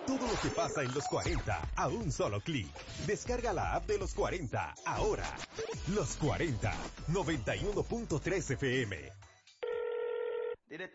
Todo lo que pasa en los 40 a un solo clic. Descarga la app de los 40 ahora. Los 40, 91.3 FM.